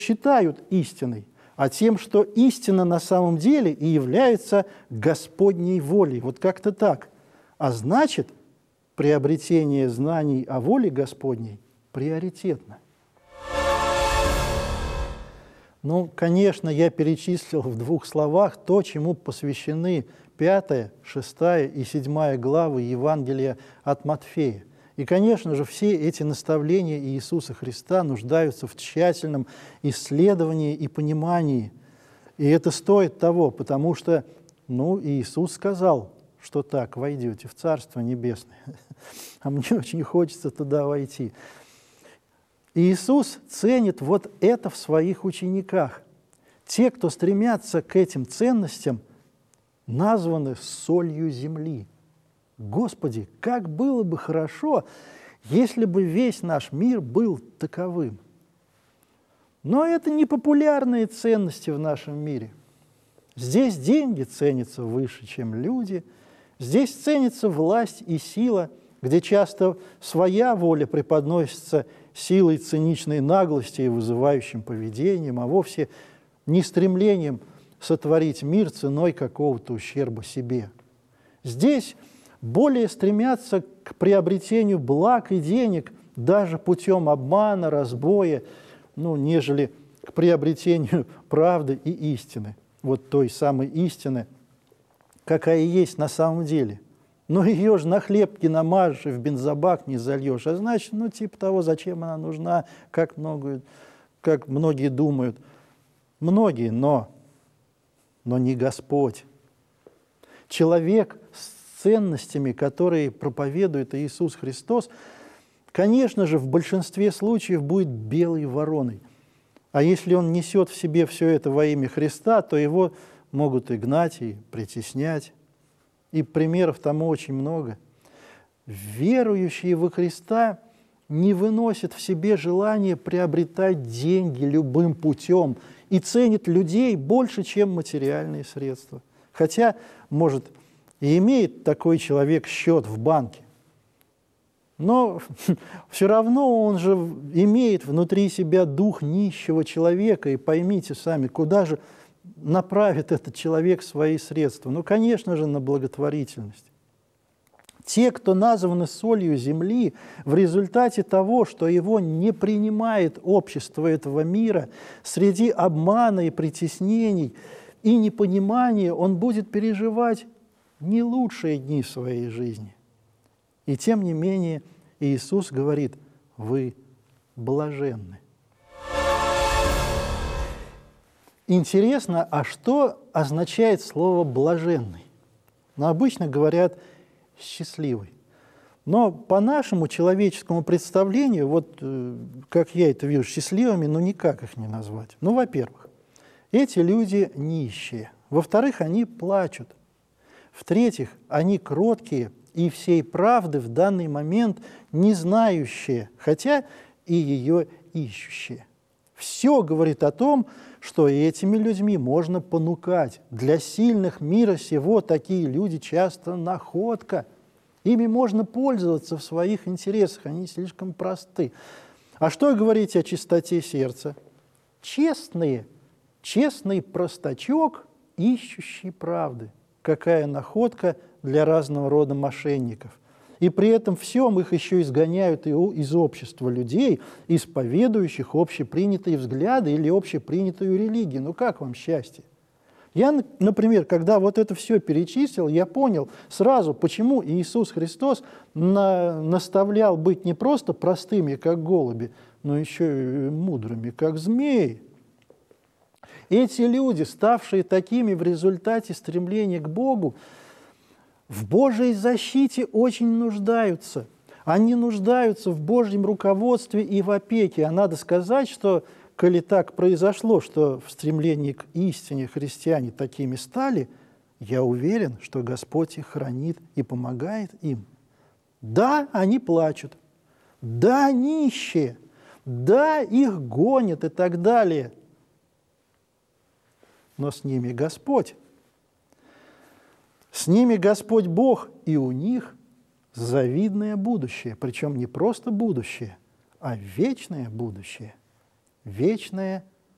считают истиной, а тем, что истина на самом деле и является Господней волей. Вот как-то так. А значит, приобретение знаний о воле Господней приоритетно. Ну, конечно, я перечислил в 2 словах то, чему посвящены 5, 6 и 7 главы Евангелия от Матфея. И, конечно же, все эти наставления Иисуса Христа нуждаются в тщательном исследовании и понимании. И это стоит того, потому что, Иисус сказал, что так войдете в Царство Небесное. А мне очень хочется туда войти. Иисус ценит вот это в своих учениках. Те, кто стремятся к этим ценностям, названы солью земли. Господи, как было бы хорошо, если бы весь наш мир был таковым. Но это не популярные ценности в нашем мире. Здесь деньги ценятся выше, чем люди. Здесь ценится власть и сила, где часто своя воля преподносится силой циничной наглости и вызывающим поведением, а вовсе не стремлением сотворить мир ценой какого-то ущерба себе. Здесь более стремятся к приобретению благ и денег даже путем обмана, разбоя, нежели к приобретению правды и истины. Вот той самой истины, какая есть на самом деле. Но ее же на хлеб не намажешь и в бензобак не зальешь. А значит, типа того, зачем она нужна, как многие думают. Многие, но не Господь. Человек с ценностями, которые проповедует Иисус Христос, конечно же, в большинстве случаев будет белой вороной. А если он несет в себе все это во имя Христа, то его могут и гнать, и притеснять. И примеров тому очень много. Верующие во Христа не выносят в себе желание приобретать деньги любым путем и ценят людей больше, чем материальные средства. Хотя, может, и имеет такой человек счет в банке, но все равно он же имеет внутри себя дух нищего человека, и поймите сами, куда же направит этот человек свои средства? Конечно же, на благотворительность. Те, кто названы солью земли, в результате того, что его не принимает общество этого мира, среди обмана и притеснений и непонимания он будет переживать не лучшие дни своей жизни. И тем не менее Иисус говорит: вы блаженны. Интересно, а что означает слово «блаженный»? Обычно говорят «счастливый». Но по нашему человеческому представлению, как я это вижу, счастливыми, никак их не назвать. Во-первых, эти люди нищие. Во-вторых, они плачут. В-третьих, они кроткие и всей правды в данный момент не знающие, хотя и ее ищущие. Все говорит о том, что этими людьми можно понукать. Для сильных мира сего такие люди часто находка. Ими можно пользоваться в своих интересах, они слишком просты. А что говорить о чистоте сердца? Честный простачок, ищущий правды. Какая находка для разного рода мошенников. И при этом всем их еще изгоняют из общества людей, исповедующих общепринятые взгляды или общепринятую религию. Как вам счастье? Я, например, когда это все перечислил, я понял сразу, почему Иисус Христос наставлял быть не просто простыми, как голуби, но еще и мудрыми, как змеи. Эти люди, ставшие такими в результате стремления к Богу, в Божьей защите очень нуждаются. Они нуждаются в Божьем руководстве и в опеке. А надо сказать, что, коли так произошло, что в стремлении к истине христиане такими стали, я уверен, что Господь их хранит и помогает им. Да, они плачут. Да, нищие. Да, их гонят и так далее. Но с ними Господь. С ними Господь Бог, и у них завидное будущее. Причем не просто будущее, а вечное будущее. Вечное